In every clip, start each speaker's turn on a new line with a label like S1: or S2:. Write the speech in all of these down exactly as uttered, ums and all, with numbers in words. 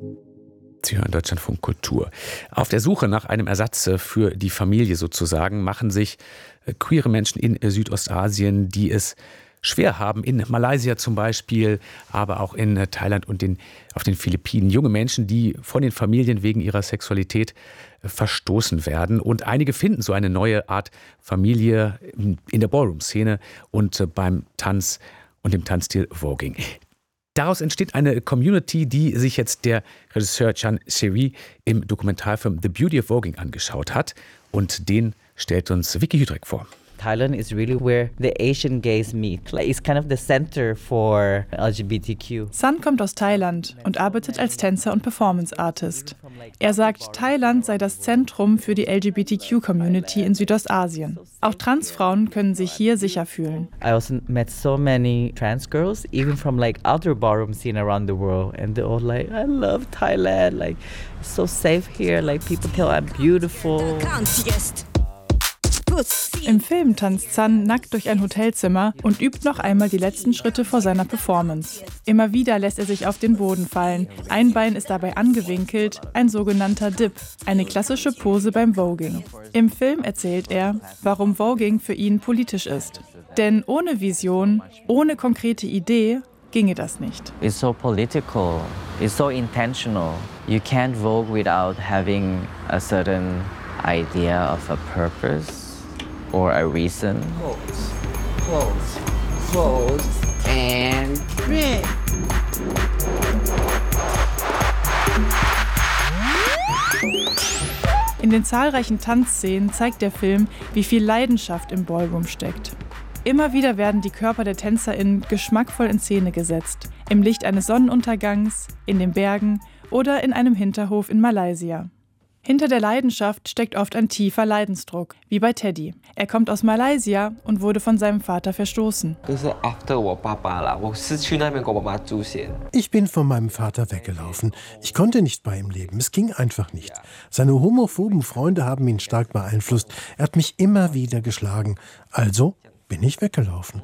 S1: Sie hören Deutschlandfunk Kultur. Auf der Suche nach einem Ersatz für die Familie sozusagen machen sich queere Menschen in Südostasien, die es schwer haben, in Malaysia zum Beispiel, aber auch in Thailand und den, auf den Philippinen. Junge Menschen, die von den Familien wegen ihrer Sexualität verstoßen werden. Und einige finden so eine neue Art Familie in der Ballroom-Szene und beim Tanz und dem Tanzstil Voguing. Daraus entsteht eine Community, die sich jetzt der Regisseur Chan Seri im Dokumentarfilm The Beauty of Voguing angeschaut hat. Und den stellt uns Vicky Hüdreck vor.
S2: Thailand is really where the Asian gays meet. Like, it's kind of the center for L G B T Q.
S3: Sun kommt aus Thailand und arbeitet als Tänzer und Performance Artist. Er sagt, Thailand sei das Zentrum für die L G B T Q-Community in Südostasien. Auch Transfrauen können sich hier sicher fühlen.
S2: I also met so many trans girls, even from like other ballroom scene around the world, and they're all like, I love Thailand. Like, it's so safe here. Like, people tell I'm beautiful.
S3: Im Film tanzt Sun nackt durch ein Hotelzimmer und übt noch einmal die letzten Schritte vor seiner Performance. Immer wieder lässt er sich auf den Boden fallen. Ein Bein ist dabei angewinkelt, ein sogenannter Dip, eine klassische Pose beim Voguing. Im Film erzählt er, warum Voguing für ihn politisch ist. Denn ohne Vision, ohne konkrete Idee ginge das nicht.
S2: It's so political, it's so intentional. You can't vogue without having a certain idea of a purpose. Or a reason.
S4: Pose, pose, pose, and red.
S3: In den zahlreichen Tanzszenen zeigt der Film, wie viel Leidenschaft im Ballroom steckt. Immer wieder werden die Körper der TänzerInnen geschmackvoll in Szene gesetzt. Im Licht eines Sonnenuntergangs, in den Bergen oder in einem Hinterhof in Malaysia. Hinter der Leidenschaft steckt oft ein tiefer Leidensdruck, wie bei Teddy. Er kommt aus Malaysia und wurde von seinem Vater verstoßen.
S5: Ich bin von meinem Vater weggelaufen. Ich konnte nicht bei ihm leben, es ging einfach nicht. Seine homophoben Freunde haben ihn stark beeinflusst. Er hat mich immer wieder geschlagen. Also bin ich weggelaufen.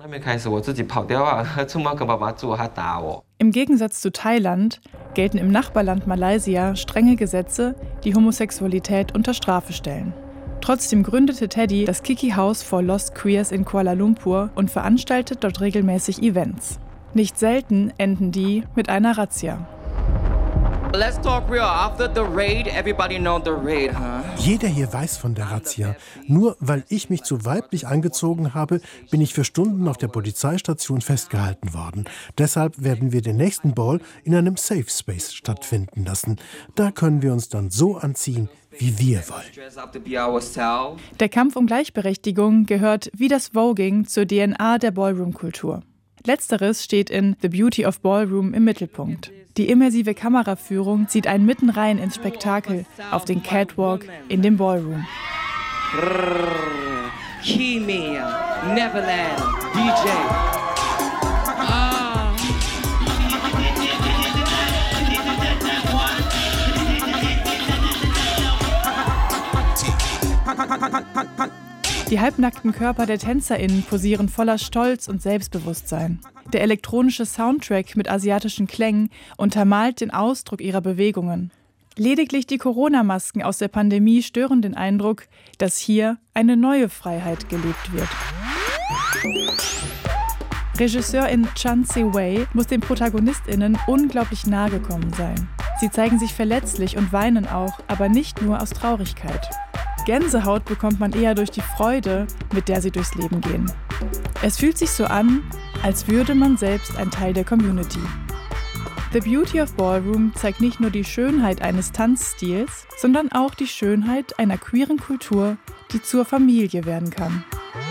S3: Im Gegensatz zu Thailand gelten im Nachbarland Malaysia strenge Gesetze, die Homosexualität unter Strafe stellen. Trotzdem gründete Teddy das Kiki House for Lost Queers in Kuala Lumpur und veranstaltet dort regelmäßig Events. Nicht selten enden die mit einer Razzia.
S4: Let's talk real. After the raid, everybody know the raid, huh?
S5: Jeder hier weiß von der Razzia. Nur weil ich mich zu weiblich angezogen habe, bin ich für Stunden auf der Polizeistation festgehalten worden. Deshalb werden wir den nächsten Ball in einem Safe Space stattfinden lassen. Da können wir uns dann so anziehen, wie wir wollen.
S3: Der Kampf um Gleichberechtigung gehört wie das Voguing zur D N A der Ballroom-Kultur. Letzteres steht in The Beauty of Ballroom im Mittelpunkt. Die immersive Kameraführung zieht einen mitten rein ins Spektakel, auf den Catwalk in dem Ballroom.
S4: Kimia, Neverland, D J. Ah.
S3: Die halbnackten Körper der TänzerInnen posieren voller Stolz und Selbstbewusstsein. Der elektronische Soundtrack mit asiatischen Klängen untermalt den Ausdruck ihrer Bewegungen. Lediglich die Corona-Masken aus der Pandemie stören den Eindruck, dass hier eine neue Freiheit gelebt wird. Regisseurin Chan Seri muss den ProtagonistInnen unglaublich nahe gekommen sein. Sie zeigen sich verletzlich und weinen auch, aber nicht nur aus Traurigkeit. Gänsehaut bekommt man eher durch die Freude, mit der sie durchs Leben gehen. Es fühlt sich so an, als würde man selbst ein Teil der Community. The Beauty of Ballroom zeigt nicht nur die Schönheit eines Tanzstils, sondern auch die Schönheit einer queeren Kultur, die zur Familie werden kann.